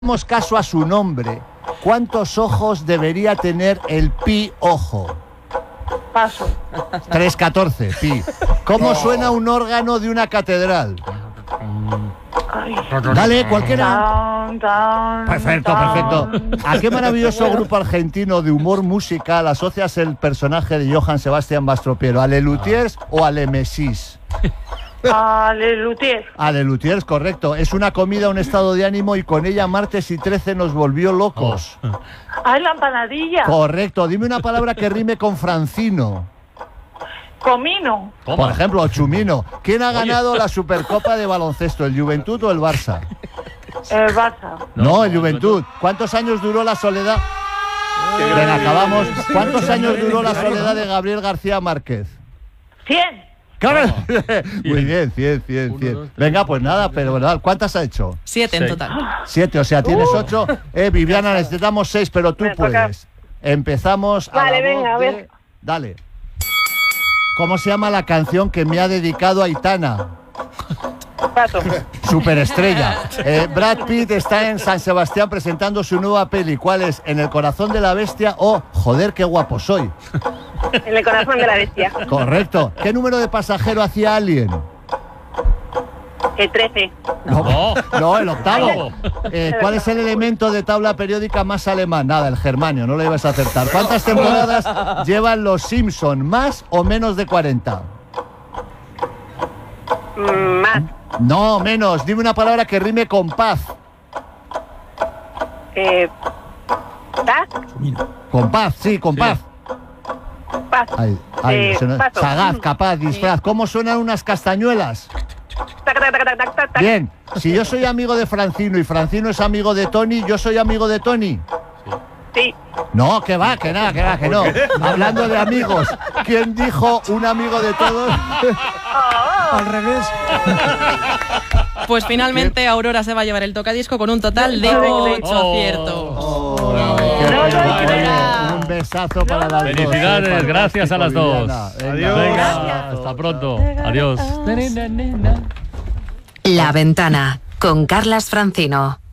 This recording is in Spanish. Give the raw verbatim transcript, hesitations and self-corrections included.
Hagamos caso a su nombre. ¿Cuántos ojos debería tener el piojo? Paso. tres catorce, pi. ¿Cómo suena un órgano de una catedral? Ay. Dale, cualquiera. Tan, tan, Perfecto, tan. perfecto. ¿A qué maravilloso grupo argentino de humor musical asocias el personaje de Johann Sebastian Mastropiero? ¿A Le Luthiers o a Le Messis? A Le Luthier. A Le Luthiers, correcto. Es una comida, un estado de ánimo y con ella martes y trece nos volvió locos. Ay, la empanadilla. Correcto. Dime una palabra que rime con Francino. Comino. Por ejemplo, Chumino. ¿Quién ha ganado la Supercopa de baloncesto, el Juventud o el Barça? El Barça. No, el Juventud. ¿Cuántos años duró la soledad? Venga, acabamos. ¿Cuántos años duró la soledad de Gabriel García Márquez? Cien. ¡Claro! Muy bien, cien, cien, cien. Venga, pues nada, pero ¿verdad? ¿Cuántas ha hecho? Siete en Seis. total. Siete, o sea, tienes ocho. Eh, Viviana, necesitamos seis, pero tú Me toca. puedes. Empezamos a Vale, la voz venga, a de- ver. Dale. ¿Cómo se llama la canción que me ha dedicado Aitana? Paso. Superestrella. Eh, Brad Pitt está en San Sebastián presentando su nueva peli. ¿Cuál es? ¿En el corazón de la bestia o joder, qué guapo soy? En el corazón de la bestia. Correcto. ¿Qué número de pasajero hacía Alien? El trece. No, no, el octavo. Octavo. Eh, ¿Cuál es el elemento de tabla periódica más alemán? Nada, el germanio, no lo ibas a acertar. ¿Cuántas temporadas llevan los Simpson? ¿Más o menos de cuarenta? Mm, Más. No, menos. Dime una palabra que rime con paz. Eh, ¿Das? Con paz, sí, con paz. Paz. Ay, ay, Eh, se nos- paso. Sagaz, capaz, disfraz. ¿Cómo suenan unas castañuelas? Tac, tac, tac, tac, tac, tac, tac. Bien, si yo soy amigo de Francino y Francino es amigo de Tony, ¿yo soy amigo de Tony? Sí. No, que va, que nada, que va, que no. Hablando de amigos, ¿quién dijo un amigo de todos? Al revés. Pues finalmente Aurora se va a llevar el tocadisco con un total de ocho Oh. aciertos. Oh, qué No, pena. no, Oye, no. un besazo para las dos. Felicidades, eh, gracias a las dos. Viviana. Venga. Adiós. Gracias. Hasta pronto. Adiós. La Ventana con Carlas Francino.